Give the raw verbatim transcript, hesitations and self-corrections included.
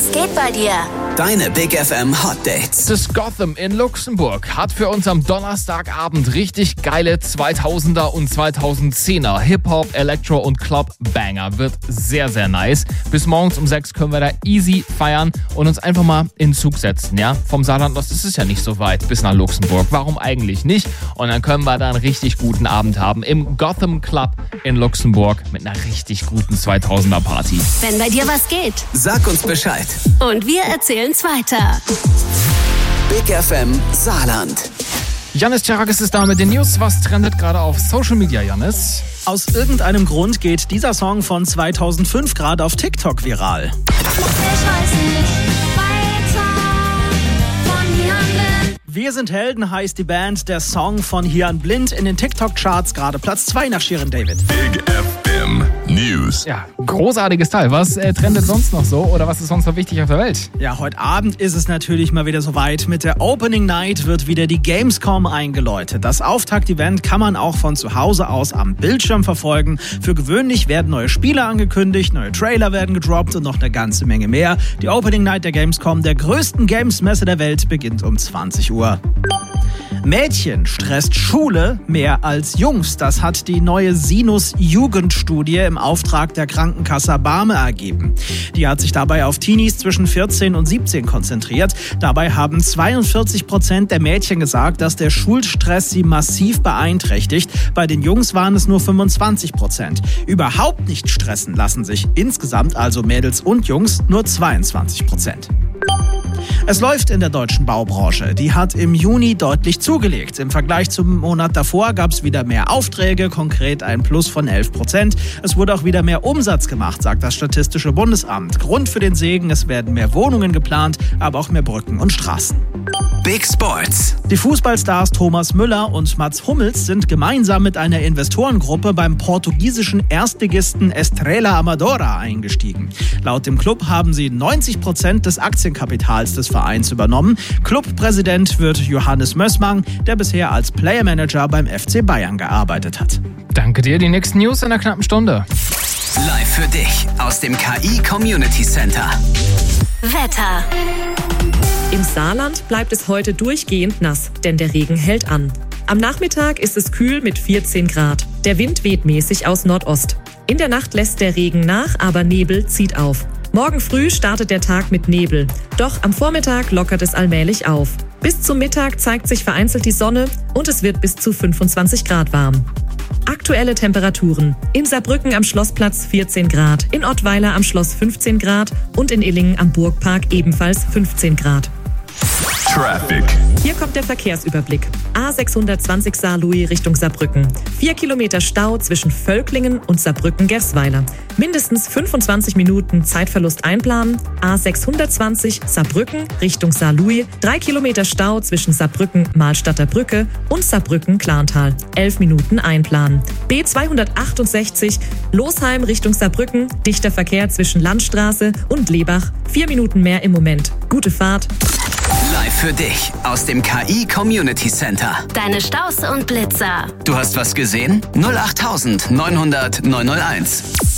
Was geht bei dir? Deine Big F M Hot Dates. Das Gotham in Luxemburg hat für uns am Donnerstagabend richtig geile zweitausender und zweitausendzehner Hip-Hop, Elektro und Club-Banger. Wird sehr, sehr nice. Bis morgens um sechs können wir da easy feiern und uns einfach mal in den Zug setzen, ja? Vom Saarland aus ist es ja nicht so weit bis nach Luxemburg. Warum eigentlich nicht? Und dann können wir da einen richtig guten Abend haben im Gotham Club in Luxemburg mit einer richtig guten zweitausender Party. Wenn bei dir was geht. Sag uns Bescheid. Und wir erzählen's weiter. Big F M Saarland. Janis Charakis ist da mit den News. Was trendet gerade auf Social Media, Janis? Aus irgendeinem Grund geht dieser Song von zweitausendfünf gerade auf TikTok viral. Ich weiß nicht weiter von hier an Blind. Wir sind Helden heißt die Band. Der Song von Hier an Blind in den TikTok-Charts gerade Platz zwei nach Shirin David. Big F M News. Ja, großartiges Teil. Was äh, trendet sonst noch so oder was ist sonst noch wichtig auf der Welt? Ja, heute Abend ist es natürlich mal wieder soweit. Mit der Opening Night wird wieder die Gamescom eingeläutet. Das Auftakt-Event kann man auch von zu Hause aus am Bildschirm verfolgen. Für gewöhnlich werden neue Spiele angekündigt, neue Trailer werden gedroppt und noch eine ganze Menge mehr. Die Opening Night der Gamescom, der größten Games-Messe der Welt, beginnt um zwanzig Uhr. Mädchen stresst Schule mehr als Jungs. Das hat die neue Sinus-Jugendstudie im Auftrag der Krankenkasse BAME ergeben. Die hat sich dabei auf Teenies zwischen vierzehn und siebzehn konzentriert. Dabei haben zweiundvierzig Prozent der Mädchen gesagt, dass der Schulstress sie massiv beeinträchtigt. Bei den Jungs waren es nur fünfundzwanzig Prozent. Überhaupt nicht stressen lassen sich insgesamt, also Mädels und Jungs, nur zweiundzwanzig Prozent. Es läuft in der deutschen Baubranche. Die hat im Juni deutlich zugelegt. Im Vergleich zum Monat davor gab es wieder mehr Aufträge, konkret ein Plus von elf Prozent. Es wurde auch wieder mehr Umsatz gemacht, sagt das Statistische Bundesamt. Grund für den Segen, es werden mehr Wohnungen geplant, aber auch mehr Brücken und Straßen. Big Sports. Die Fußballstars Thomas Müller und Mats Hummels sind gemeinsam mit einer Investorengruppe beim portugiesischen Erstligisten Estrela Amadora eingestiegen. Laut dem Club haben sie neunzig Prozent des Aktienkapitals des Vereins übernommen. Clubpräsident wird Johannes Mössmann, der bisher als Playermanager beim F C Bayern gearbeitet hat. Danke dir. Die nächsten News in einer knappen Stunde. Live für dich aus dem K I Community Center. Wetter. Im Saarland bleibt es heute durchgehend nass, denn der Regen hält an. Am Nachmittag ist es kühl mit vierzehn Grad. Der Wind weht mäßig aus Nordost. In der Nacht lässt der Regen nach, aber Nebel zieht auf. Morgen früh startet der Tag mit Nebel. Doch am Vormittag lockert es allmählich auf. Bis zum Mittag zeigt sich vereinzelt die Sonne und es wird bis zu fünfundzwanzig Grad warm. Aktuelle Temperaturen. In Saarbrücken am Schlossplatz vierzehn Grad, in Ottweiler am Schloss fünfzehn Grad und in Illingen am Burgpark ebenfalls fünfzehn Grad. Traffic. Hier kommt der Verkehrsüberblick. A sechshundertzwanzig Saarlouis Richtung Saarbrücken. Vier Kilometer Stau zwischen Völklingen und Saarbrücken-Gersweiler. Mindestens fünfundzwanzig Minuten Zeitverlust einplanen. A sechshundertzwanzig Saarbrücken Richtung Saarlouis. Drei Kilometer Stau zwischen Saarbrücken-Mahlstadter Brücke und Saarbrücken-Klarntal. Elf Minuten einplanen. B zweihundertachtundsechzig Losheim Richtung Saarbrücken. Dichter Verkehr zwischen Landstraße und Lebach. Vier Minuten mehr im Moment. Gute Fahrt. Live für dich aus dem K I Community Center. Deine Staus und Blitzer. Du hast was gesehen? null acht neunhundert neunhunderteins.